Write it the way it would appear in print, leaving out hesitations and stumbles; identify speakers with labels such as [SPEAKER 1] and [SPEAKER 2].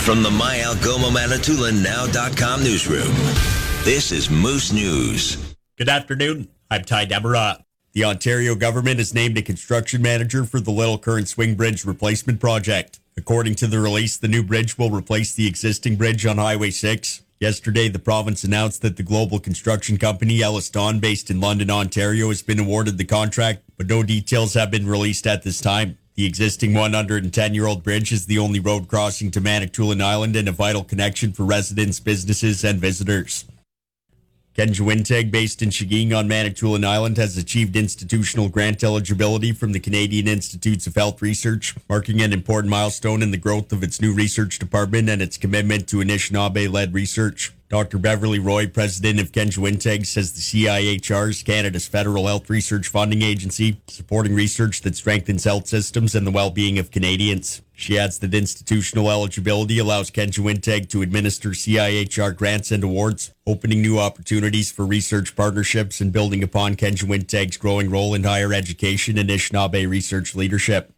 [SPEAKER 1] From the MyAlgomaManitoulin.Now.com newsroom, this is Moose News.
[SPEAKER 2] Good afternoon. I'm Ty Deborah. The Ontario government has named a construction manager for the Little Current Swing Bridge replacement project. According to the release, the new bridge will replace the existing bridge on Highway 6. Yesterday, the province announced that the global construction company Elliston, based in London, Ontario, has been awarded the contract, but no details have been released at this time. The existing 110-year-old bridge is the only road crossing to Manitoulin Island and a vital connection for residents, businesses, and visitors. Kenjawinteg, based in Shiging on Manitoulin Island, has achieved institutional grant eligibility from the Canadian Institutes of Health Research, marking an important milestone in the growth of its new research department and its commitment to Anishinaabe-led research. Dr. Beverly Roy, president of Kenjawinteg, says the CIHR is Canada's federal health research funding agency, supporting research that strengthens health systems and the well-being of Canadians. She adds that institutional eligibility allows Kenjawinteg to administer CIHR grants and awards, opening new opportunities for research partnerships and building upon Kenjawinteg's growing role in higher education and Anishinaabe research leadership.